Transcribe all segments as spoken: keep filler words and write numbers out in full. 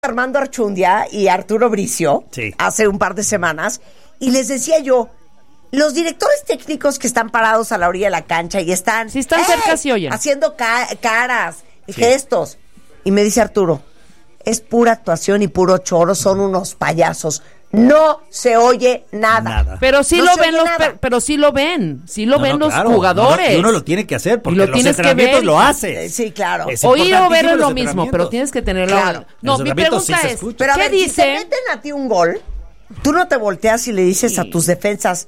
Armando Archundia y Arturo Bricio sí. hace un par de semanas y les decía yo, los directores técnicos que están parados a la orilla de la cancha y están, si están ¡eh! cerca sí oyen, haciendo ca- caras y sí. gestos, y me dice Arturo, es pura actuación y puro choro, son unos payasos, no se oye nada, Nada. pero sí no lo se ven oye los nada. per, pero sí lo ven sí lo No, ven no, los claro, jugadores uno, y uno lo tiene que hacer porque lo los tienes que entrenamientos ver. lo hace. Eh, sí, claro. Es oír o ver importantísimo es lo los mismo, pero entrenamientos. tienes que tenerlo. Claro. No, Los mi entrenamientos pregunta sí se es, escuchan. Pero a ¿qué ver, si dice? te meten a ti un gol, tú no te volteas y le dices a tus defensas,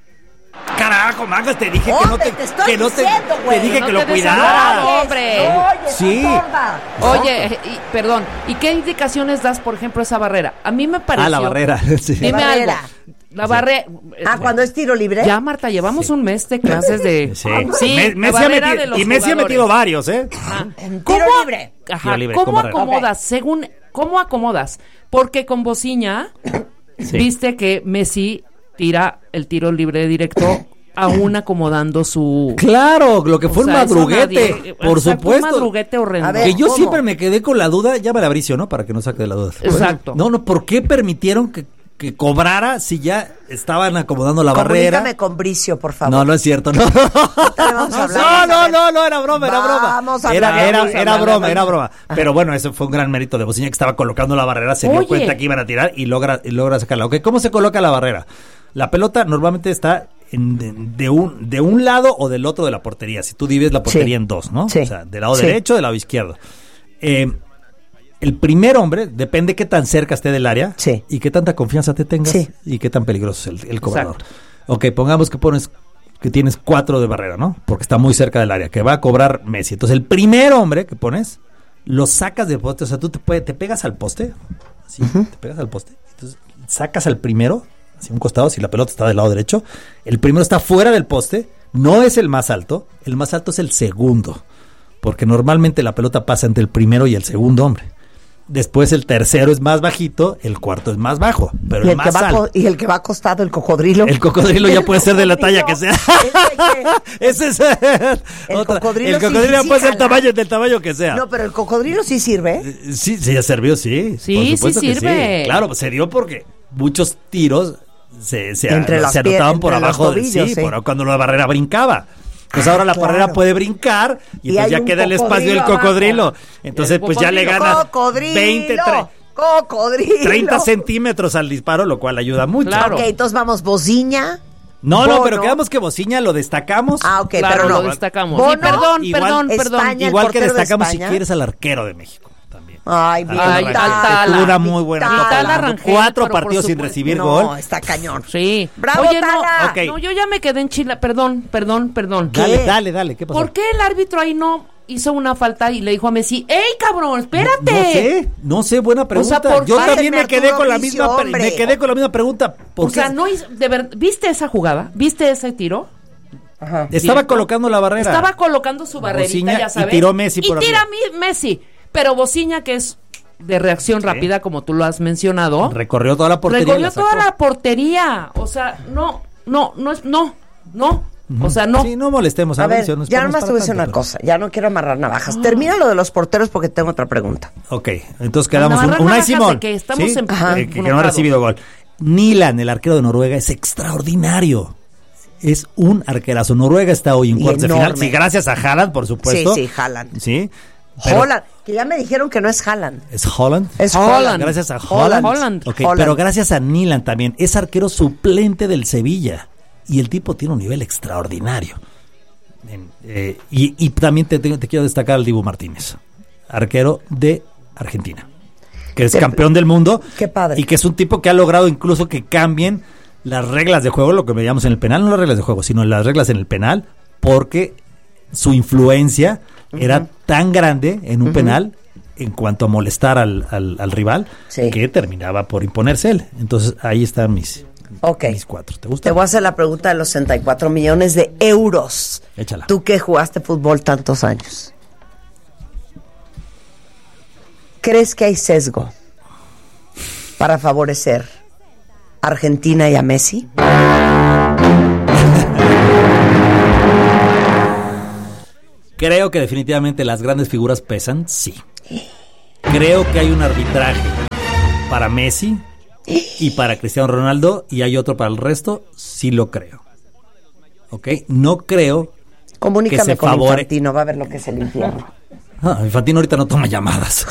Carajo, mangas, te dije que no Hombre, te, te estoy que no te, diciendo, güey, te dije no que te lo des cuidara. amor, hombre. Oye, Sí. sorda. Oye, y, perdón, ¿y qué indicaciones das, por ejemplo, a esa barrera? A mí me pareció. Ah, la barrera. Sí. Dime La barrera. algo. La barrera. Ah, cuando es tiro libre. Ya, Marta, llevamos un mes de clases de. Sí. Sí, Me- la Messi ha barrera metido- de los y Messi ha jugadores. metido varios, ¿eh? Ajá. En tiro ¿Cómo- libre. Ajá. Tiro libre, ¿Cómo ¿cómo re- acomodas? Según, ¿cómo acomodas? Porque con Bociña, Sí. viste que Messi tira el tiro libre directo, aún acomodando su. Claro, lo que fue O un sea, eso madruguete, nadie- por exacto, supuesto. Un madruguete horrendo. A ver, Que yo ¿cómo? siempre me quedé con la duda, ya me la Bricio, ¿no? Para que no saque de la duda. Exacto. No, no, ¿por qué permitieron que, que cobrara si ya estaban acomodando la barrera? Comunícame con Bricio, por favor. No, no es cierto, no. Ahorita le vamos a hablar. No, no, no, no, era broma, era broma. Vamos a Era, hablar, era, vamos a era hablar, broma, vamos. era broma. Pero bueno, eso fue un gran mérito de Bociña, que estaba colocando la barrera, se dio Oye. cuenta que iban a tirar y logra, y logra sacarla. Ok, ¿cómo se coloca la barrera? La pelota normalmente está en- de, de un, de un lado o del otro de la portería. Si tú divides la portería Sí. en dos, ¿no? Sí. O sea, del lado Sí. derecho, del lado izquierdo. Eh, el primer hombre, depende qué tan cerca esté del área Sí. y qué tanta confianza te tengas Sí. y qué tan peligroso es el, el cobrador. Exacto. Ok, pongamos que pones que tienes cuatro de barrera, ¿no? Porque está muy cerca del área, que va a cobrar Messi. Entonces, el primer hombre que pones, lo sacas del poste. O sea, tú te, puede- te pegas al poste, así, te pegas al poste. Entonces, sacas al primero, hacia un costado, si la pelota está del lado derecho. El primero está fuera del poste, no es el más alto. El más alto es el segundo, porque normalmente la pelota pasa entre el primero y el segundo hombre. Después el tercero es más bajito, el cuarto es más bajo, pero Y el el, que más va alto. co- y el que va acostado, el cocodrilo. El cocodrilo ya puede ser de la talla que sea. Ese es El otra. cocodrilo El sí- cocodrilo sí puede ser jala. tamaño del tamaño que sea. No, pero el cocodrilo sí sirve. Eh, Sí, sí, ya sirvió, sí. Sí, por sí supuesto que sirve. Claro, se dio porque muchos tiros se, se, Entre se las anotaban pie- por entre los abajo de tobillos, sí, sí. por cuando la barrera brincaba. Pues ahora la claro. barrera puede brincar y, Y entonces hay ya un queda el espacio del cocodrilo cocodrilo. abajo. Entonces, El pues ya le cocodrilo. gana Cocodrilo. veinte, tre- Cocodrilo. treinta centímetros al disparo, lo cual ayuda mucho. Claro. Ok, entonces vamos, Bociña. No, no, Bono. pero quedamos que Bociña lo destacamos. Ah, ok, Claro, pero no. lo destacamos. Bono, Sí, perdón, igual- perdón, perdón. España, el Igual que portero de destacamos si España. quieres al arquero de México también. Ay, bien. Ay, Vitala, Vitala. Tuvo una muy buena Vitala. Copa del Vitala Mundo. Rangel, Cuatro pero por partidos sin supuesto. recibir No, gol. está cañón. Sí. ¡Bravo, Oye, Tala! no, Ok. no, yo ya me quedé en Chile. Perdón, perdón, perdón. ¿Qué? Dale, dale, dale. ¿Qué pasó? ¿Por qué el árbitro ahí no hizo una falta y le dijo a Messi, ¡ey, cabrón, espérate! No sé, no sé, buena pregunta. O sea, por Yo favor. también me quedé Arturo con la Bricio, misma pre- hombre. me quedé con la misma pregunta. ¿Por O qué sea, no hizo, de verdad, ¿viste esa jugada? ¿Viste ese tiro? Ajá. estaba directo? colocando la barrera? Estaba colocando su barrerita, Bociña, ya y sabes. tiró Messi por Y tira arriba. mi- Messi. Pero Bociña, que es de reacción rápida, como tú lo has mencionado, Recorrió toda la portería. y recorrió la sacó. toda la portería. O sea, no, no, no es, no, no. O sea, no. Sí, no molestemos a, A ver, Bricio, no es ya para- no es nomás te para voy a decir tanto, una pero- cosa. Ya no quiero amarrar navajas. Termina lo de los porteros porque tengo otra pregunta. Ok, entonces quedamos un, Amarrar Unai navajas Simón, de que estamos ¿sí? en- Ajá. Eh, que, que no ha enojados. recibido gol. Nilan, el arquero de Noruega, es extraordinario. Es un arquerazo. Noruega está hoy en Y cuartos de final. enorme. Sí, gracias a Haaland, por supuesto. Sí, sí, Haaland. Sí. pero- Holland, que ya me dijeron que no es Haaland. ¿Es Holland? Es Holland. Holland. Gracias a Holland. Holland. Holland. Ok, Holland. pero gracias a Nilan también. Es arquero suplente del Sevilla. Y el tipo tiene un nivel extraordinario. En- eh, y, y también te, te- te quiero destacar al Dibu Martínez, arquero de Argentina, que es Qué- campeón del mundo. qué padre. Y que es un tipo que ha logrado incluso que cambien las reglas de juego, lo que veíamos en el penal, no las reglas de juego, sino las reglas en el penal, porque su influencia era tan grande en un penal en cuanto a molestar al, al, al rival, Sí. que terminaba por imponerse él. Entonces ahí están mis, Ok. mis cuatro. ¿Te gusta? Te voy a hacer la pregunta de los sesenta y cuatro millones de euros. Échala. Tú que jugaste fútbol tantos años. ¿Crees que hay sesgo para favorecer a Argentina y a Messi? Creo que definitivamente las grandes figuras pesan, sí. Creo que hay un arbitraje para Messi y para Cristiano Ronaldo y hay otro para el resto, sí lo creo. ¿Ok? No creo Comunícame que se con favore... Infantino, va a ver lo que es el infierno. Ah, Infantino ahorita no toma llamadas.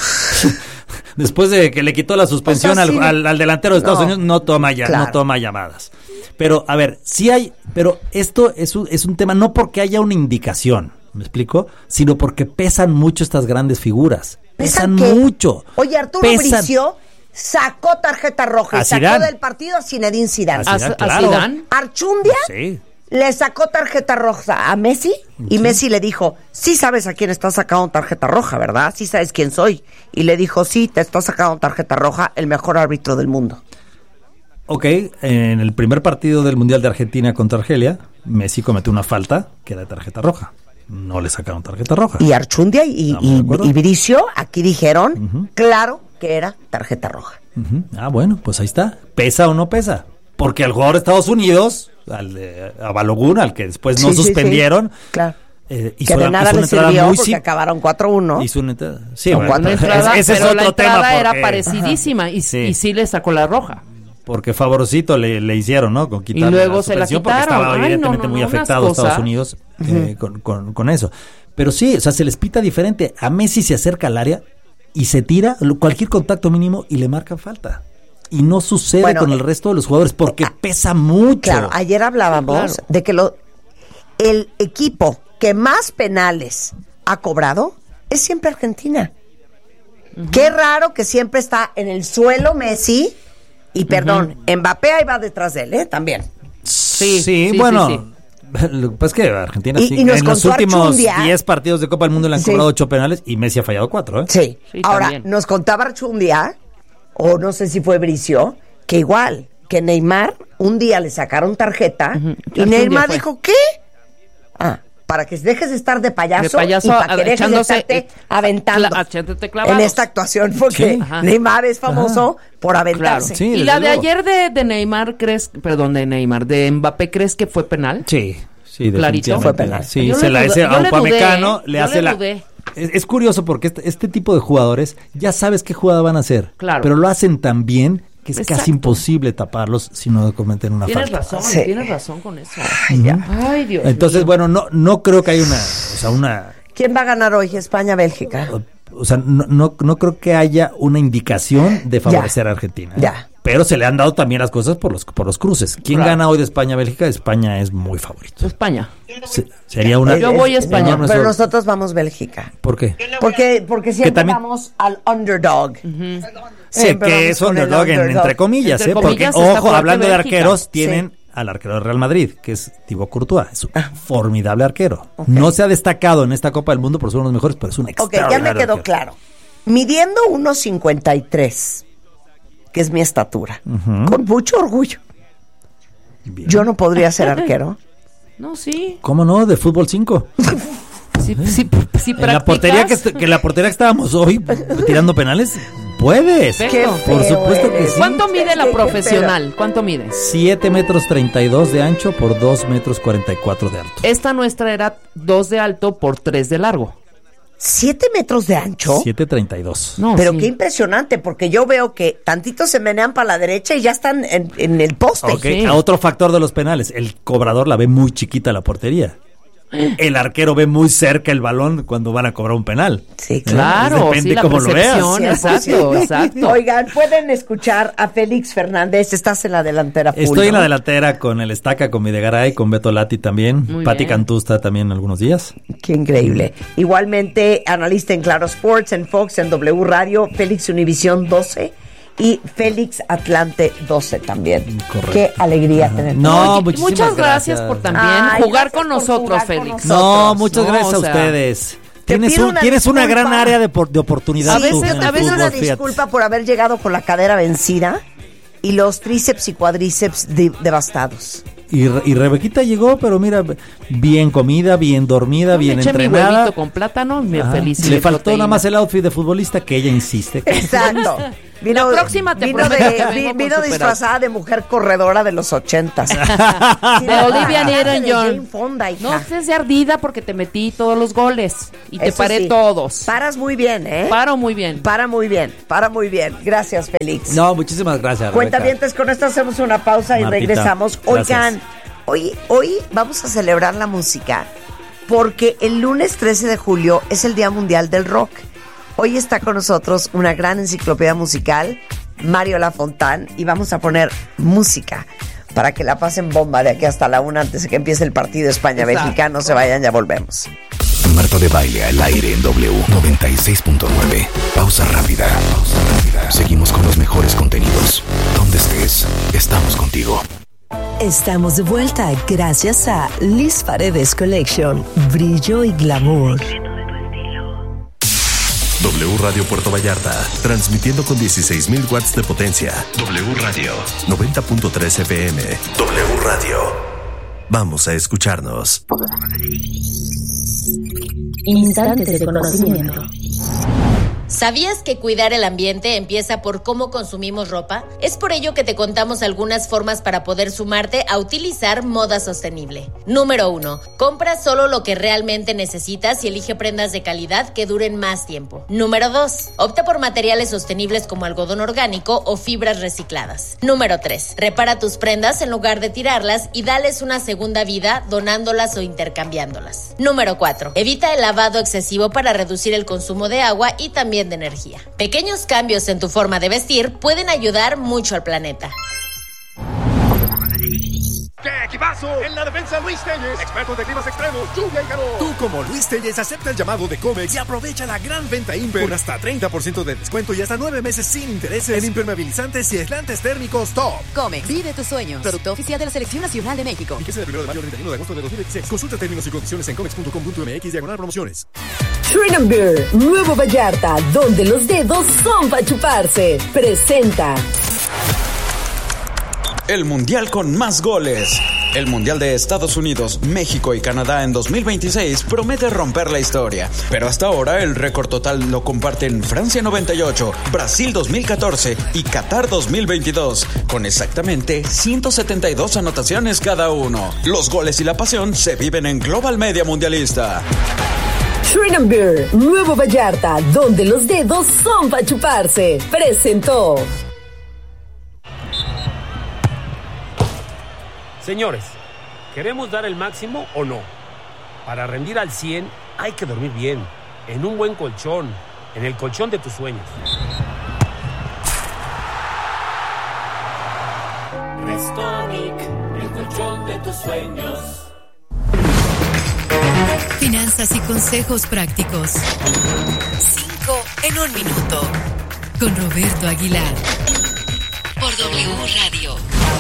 Después de que le quitó la suspensión O sea, sí, al, al, al delantero de Estados no, Unidos, no toma, ya, claro. no toma llamadas. Pero, a ver, sí hay, pero esto es un, es un tema no porque haya una indicación, ¿me explico? Sino porque pesan mucho estas grandes figuras. Pesan, ¿Pesan qué? mucho. Oye, Arturo Pesan. Bricio sacó tarjeta roja A y sacó Zidane. del partido a Zinedine Zidane. A ¿A, Zidane, a claro. Zidane? Archundia Sí. le sacó tarjeta roja a Messi y Messi le dijo, sí sabes a quién estás sacando tarjeta roja, ¿verdad? Sí sabes quién soy. Y le dijo, sí, te está sacando tarjeta roja el mejor árbitro del mundo. Ok, en el primer partido del Mundial de Argentina contra Argelia, Messi cometió una falta que era de tarjeta roja. No le sacaron tarjeta roja. Y Archundia y, Estamos de y, acuerdo. y Bricio aquí dijeron, Ujú. claro que era tarjeta roja. Ujú. Ah, bueno, pues ahí está. ¿Pesa o no pesa? Porque al jugador de Estados Unidos, al de, a Balogun, al que después no Sí, sí, suspendieron, sí, claro. eh, hizo, Que de la- nada hizo le una entrada sirvió muy porque sim- acabaron cuatro uno. hizo una entrada. Sí, No, bueno, cuando La ese- entrada, ese es pero la otro tema. entrada era porque- parecidísima y, Sí. y sí le sacó la roja. Porque favorcito le, le hicieron, ¿no? Con quitarle luego la se la suspensión, porque quitaron. estaba Ay, evidentemente no, no, muy no, afectado unas Estados cosas. Unidos eh, con, con, con eso. Pero sí, o sea, se les pita diferente. A Messi se acerca al área y se tira lo- cualquier contacto mínimo y le marcan falta. Y no sucede Bueno, con el resto de los jugadores porque ah, pesa mucho. Claro, ayer hablábamos Claro. de que lo, el equipo que más penales ha cobrado es siempre Argentina. Qué raro que siempre está en el suelo Messi y, perdón, Mbappé ahí va detrás de él, ¿eh? También. Sí, sí, sí, bueno. sí, Lo que pasa es que Argentina Y- sí, y nos en los contó últimos Archundia. diez partidos de Copa del Mundo le han Sí. cobrado ocho penales y Messi ha fallado cuatro, ¿eh? Sí. Sí, Ahora, también. nos contaba Archundia, o no sé si fue Bricio, que igual, que Neymar un día le sacaron tarjeta Ujú. y Archundia Neymar fue. dijo, ¿qué? Ah, para que dejes de estar de payaso, De payaso, y para que dejes de echándose, estarte eh, aventando cla- echándote clavados. en esta actuación, porque Sí. Ajá. Neymar es famoso por Claro. aventarse. Sí, y desde la de luego. ayer de, de Neymar, ¿crees? Perdón, de Neymar, de Mbappé, ¿crees que fue penal? Sí, sí, Clarito. definitivamente. Fue penal. Sí, Yo se le la dudé- hace yo a le Upamecano, dudé, le yo hace le la... dudé. Es, es curioso porque este, este tipo de jugadores ya sabes qué jugada van a hacer, Claro. pero lo hacen tan bien que es Exacto. casi imposible taparlos si no cometen una Tienes falta. razón, Sí. tienes razón con eso. Ay, ya. Ay, Dios Entonces, mío. bueno, no no creo que haya una, o sea, una ¿Quién va a ganar hoy? España-Bélgica. o sea, no, no, no creo que haya una indicación de favorecer a Argentina. ¿eh? Ya. Pero se le han dado también las cosas por los por los cruces. ¿Quién Claro. gana hoy de España-Bélgica? España es muy favorito. España. Se- sería una... Yo voy a Es- España. no, no, Pero eso- nosotros vamos Bélgica. ¿Por qué? Porque, porque siempre también- vamos al underdog. Eh, Siempre que vamos es con el underdog, en- underdog. entre comillas, Entre ¿eh? Porque, comillas, está ojo, fuerte hablando de Bélgica. arqueros, Sí. tienen al arquero del Real Madrid, que es Thibaut Courtois. Es un Ah. formidable arquero. No se ha destacado en esta Copa del Mundo por ser uno de los mejores, pero es un Ok, extraordinario ya me quedó arquero. claro. Midiendo uno cincuenta y tres, que es mi estatura, Ujú. con mucho orgullo, Bien. yo no podría ser arquero. No, sí. ¿Cómo no? De fútbol cinco. Sí, sí, sí En la portería que, est- que la portería que estábamos hoy tirando penales, puedes. Perfecto. Qué Por feo supuesto que eres. sí. ¿Cuánto mide la Qué profesional? ¿Cuánto mide? siete metros treinta y dos de ancho por dos metros cuarenta y cuatro de alto. Esta nuestra era dos de alto por tres de largo. ¿Siete metros de ancho? siete treinta y dos. No, Pero sí. qué impresionante, porque yo veo que tantitos se menean para la derecha y ya están en, en el poste. Ok, Sí. a otro factor de los penales, el cobrador la ve muy chiquita la portería. El arquero ve muy cerca el balón cuando van a cobrar un penal. Sí, ¿Eh? Claro, Depende sí, la cómo lo veas. percepción, cien por ciento. exacto, exacto. Oigan, pueden escuchar a Félix Fernández. Estás en la delantera full, Estoy en ¿no? la delantera con el Estaca, con Videgaray, con Beto Lati también. Muy Pati bien. Cantusta también algunos días. Qué increíble. Igualmente, analista en Claro Sports, en Fox, en W Radio, Félix Univisión doce y Félix Atlante doce también. Correcto. Qué alegría tener. No, Oye, muchísimas muchas gracias, gracias. por también Ay, jugar gracias con por nosotros, jugar con Félix. nosotros. No, muchas No, gracias o a sea, ustedes. te Tienes, pido un- una tienes una disculpa. gran área de, por- de oportunidad. A A tú veces, en el a veces fútbol, una fíjate. disculpa por haber llegado con la cadera vencida y los tríceps y cuadríceps de- devastados. Y, Re- y Rebequita llegó, pero mira, bien comida, bien dormida, Yo me bien eché mi entrenada. huevito con plátano, me Ajá. feliz. Le faltó nada más el outfit de futbolista que ella insiste. que- Exacto. Vino, La próxima te vino, prometo de, que vengo vi- con vino superar. disfrazada de mujer corredora de los ochentas. Sí, De la Olivia verdad, de Newton-John. Jane Fonda, hija. No estés de ardida porque te metí todos los goles y te Eso paré sí. todos. Paras muy bien, ¿eh? Paro muy bien. Para muy bien, para muy bien. Gracias, Félix. No, muchísimas gracias. Cuentavientes, con esto hacemos una pausa y Martita, regresamos. gracias. Oigan, hoy, hoy vamos a celebrar la música porque el lunes trece de julio es el Día Mundial del Rock. Hoy está con nosotros una gran enciclopedia musical, Mario Lafontán, y vamos a poner música para que la pasen bomba de aquí hasta la una antes de que empiece el partido España-México. No se vayan, ya volvemos. Marta de Baile al aire en W noventa y seis punto nueve. Pausa rápida. Pausa rápida. Seguimos con los mejores contenidos. Donde estés, estamos contigo. Estamos de vuelta gracias a Liz Paredes Collection. Brillo y glamour. W Radio Puerto Vallarta, transmitiendo con dieciséis mil watts de potencia. W Radio, noventa punto tres F M. W Radio. Vamos a escucharnos. Instantes de conocimiento. ¿Sabías que cuidar el ambiente empieza por cómo consumimos ropa? Es por ello que te contamos algunas formas para poder sumarte a utilizar moda sostenible. Número uno. Compra solo lo que realmente necesitas y elige prendas de calidad que duren más tiempo. Número dos. Opta por materiales sostenibles como algodón orgánico o fibras recicladas. Número tres. Repara tus prendas en lugar de tirarlas y dales una segunda vida donándolas o intercambiándolas. Número cuatro. Evita el lavado excesivo para reducir el consumo de agua y también de energía. Pequeños cambios en tu forma de vestir pueden ayudar mucho al planeta. ¡Qué equipazo! En la defensa, Luis Telles, experto de climas extremos, lluvia y calor. Tú, como Luis Telles, acepta el llamado de Comex y aprovecha la gran venta Imper con hasta treinta por ciento de descuento y hasta nueve meses sin intereses en impermeabilizantes y aislantes térmicos top. Comex, vive tus sueños. Producto oficial de la Selección Nacional de México. Fíjese del primero de mayo al treinta y uno de agosto de dos mil veintiséis. Consulta términos y condiciones en comex punto com punto m x diagonal promociones. Shrine Beer, Nuevo Vallarta, donde los dedos son para chuparse. Presenta el mundial con más goles. El Mundial de Estados Unidos, México y Canadá en dos mil veintiséis promete romper la historia, pero hasta ahora el récord total lo comparten Francia noventa y ocho, Brasil dos mil catorce y Qatar dos mil veintidós, con exactamente ciento setenta y dos anotaciones cada uno. Los goles y la pasión se viven en Global Media Mundialista. Shrine Beer, Nuevo Vallarta, donde los dedos son para chuparse. Presentó. Señores, ¿queremos dar el máximo o no? Para rendir al cien hay que dormir bien, en un buen colchón, en el colchón de tus sueños. Restonic, el colchón de tus sueños. Finanzas y consejos prácticos. Cinco en un minuto. Con Roberto Aguilar. Por W Radio.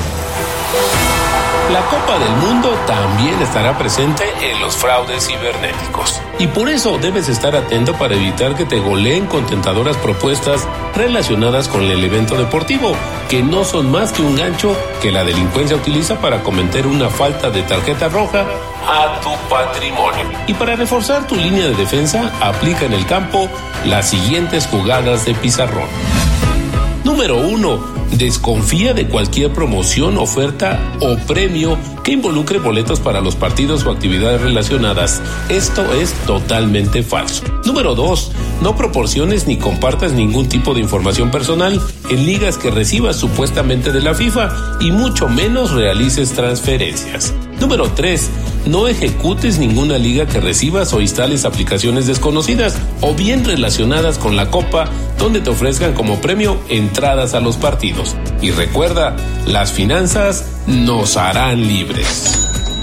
La Copa del Mundo también estará presente en los fraudes cibernéticos. Y por eso debes estar atento para evitar que te goleen con tentadoras propuestas relacionadas con el evento deportivo, que no son más que un gancho que la delincuencia utiliza para cometer una falta de tarjeta roja a tu patrimonio. Y para reforzar tu línea de defensa, aplica en el campo las siguientes jugadas de pizarrón. Número uno. Desconfía de cualquier promoción, oferta o premio que involucre boletos para los partidos o actividades relacionadas. Esto es totalmente falso. Número dos. No proporciones ni compartas ningún tipo de información personal en ligas que recibas supuestamente de la FIFA y mucho menos realices transferencias. Número tres. No ejecutes ninguna liga que recibas o instales aplicaciones desconocidas o bien relacionadas con la Copa donde te ofrezcan como premio entradas a los partidos. Y recuerda, las finanzas nos harán libres.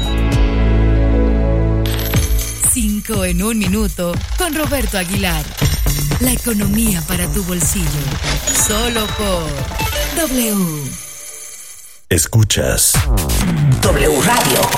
Cinco en un minuto con Roberto Aguilar. La economía para tu bolsillo. Solo por W. Escuchas W Radio.